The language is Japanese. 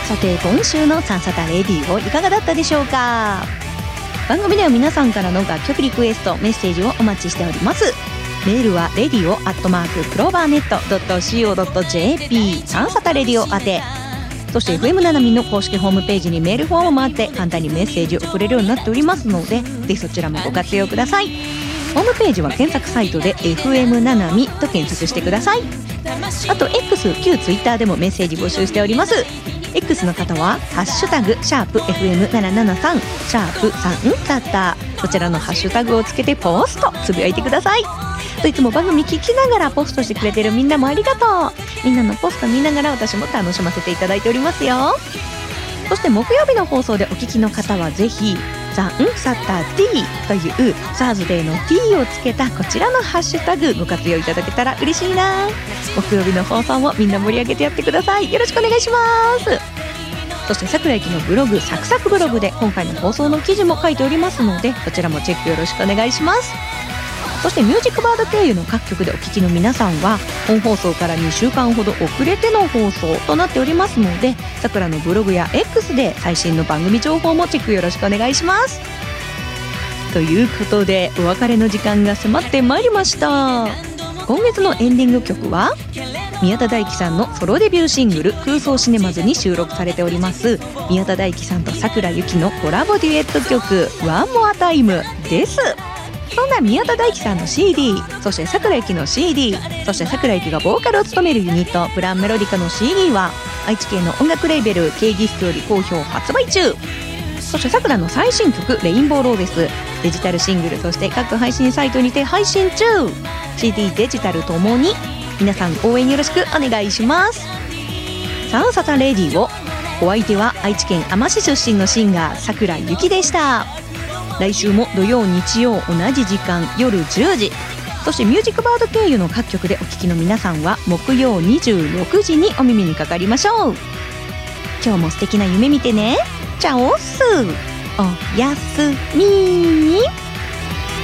さて今週のサンサタレディオいかがだったでしょうか。番組では皆さんからの楽曲リクエストメッセージをお待ちしております。メールは radio@clovernet.co.jp サンサタレディオ宛て、そして FM ななみの公式ホームページにメールフォームもあって簡単にメッセージを送れるようになっておりますので、ぜひそちらもご活用ください。ホームページは検索サイトで FM ななみと検索してください。あと X 旧 Twitter でもメッセージ募集しております。X の方はハッシュタグ#FM773 3サッター、こちらのハッシュタグをつけてポストつぶやいてください。いつも番組聞きながらポストしてくれてるみんなもありがとう。みんなのポスト見ながら私も楽しませていただいておりますよ。そして木曜日の放送でお聞きの方はぜひサンサッター T というサーズデーの T をつけたこちらのハッシュタグご活用いただけたら嬉しいな。木曜日の放送もみんな盛り上げてやってください。よろしくお願いします。そして桜井貴のブログサクサクブログで今回の放送の記事も書いておりますので、こちらもチェックよろしくお願いします。そしてミュージックバード経由の各局でお聞きの皆さんは本放送から2週間ほど遅れての放送となっておりますので、桜のブログや X で最新の番組情報もチェックよろしくお願いします。ということでお別れの時間が迫ってまいりました。今月のエンディング曲は宮田大輝さんのソロデビューシングル空想シネマズに収録されております宮田大輝さんと桜井由紀のコラボデュエット曲ワンモアタイムです。そんな宮田大輝さんの CD、 そして桜井由紀の CD、 そして桜井由紀がボーカルを務めるユニットプランメロディカの CD は愛知県の音楽レーベル K ギフトより好評発売中。そして桜の最新曲レインボーローデスデジタルシングル、そして各配信サイトにて配信中。 CD デジタルともに皆さん応援よろしくお願いします。サンサタレディオ、お相手は愛知県あま市出身のシンガー桜井由紀でした。来週も土曜日曜同じ時間夜10時、そしてミュージックバード経由の各局でお聞きの皆さんは木曜26時にお耳にかかりましょう。今日も素敵な夢見てね。チャオス、おやすみ。